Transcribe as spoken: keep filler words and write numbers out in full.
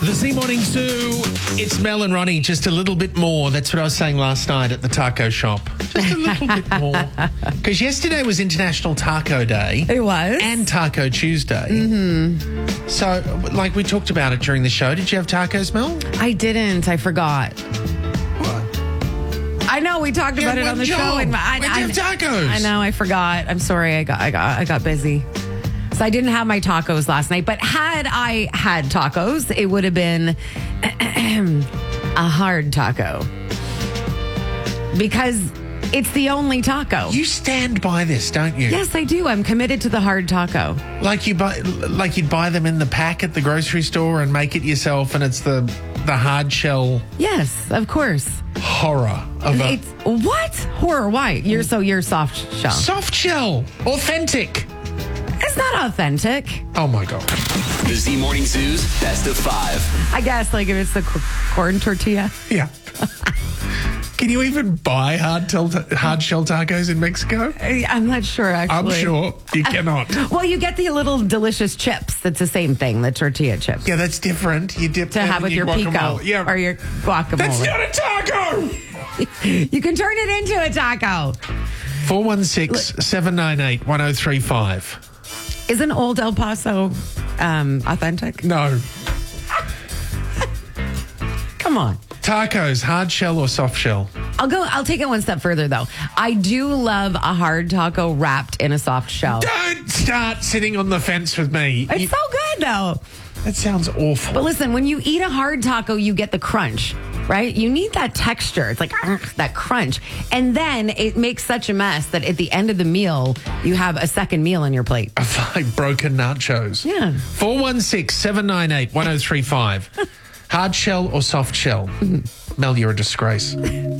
The Z Morning Zoo, it's Mel and Ronnie, just a little bit more. That's what I was saying last night at the taco shop. Just a little bit more. Because yesterday was International Taco Day. It was. And Taco Tuesday. Mm-hmm. So, like we talked about it during the show. Did you have tacos, Mel? I didn't. I forgot. What? I know we talked You about had it on one the job. show. And I, Where'd you I, have tacos? I know. I forgot. I'm sorry. I got. I got. I got busy. So I didn't have my tacos last night. But had I had tacos, it would have been a hard taco because it's the only taco. You stand by this, don't you? Yes, I do. I'm committed to the hard taco. Like you buy, like you'd buy them in the pack at the grocery store and make it yourself, and it's the the hard shell. Yes, of course. Horror of a It's what horror? Why? You're so you're soft shell. soft shell, authentic. It's not authentic. Oh my god! The Z Morning Zoo's Best of Five. I guess, like if it's the c- corn tortilla. Yeah. Can you even buy hard, tel- hard shell tacos in Mexico? I- I'm not sure, I'm actually. sure you cannot. Well, you get the little delicious chips. That's the same thing, the tortilla chips. Yeah, that's different. You dip To them have in with your pico guacamole. Yeah, or your guacamole. that's not a taco. You can turn it into a taco. Four one six seven nine eight one zero three five. Isn't Old El Paso um, authentic? No Come on. tacos, hard shell or soft shell? I'll go. I'll take it one step further, though. I do love a hard taco wrapped in a soft shell. Don't start sitting on the fence with me. It's You- so good, though. that sounds awful. But listen, when you eat a hard taco, you get the crunch, right? You need that texture. It's like "Ugh," that crunch. And then it makes such a mess that at the end of the meal, you have a second meal on your plate. Like broken nachos. Yeah. four one six seven nine eight one zero three five. Hard shell or soft shell? Mel, you're a disgrace.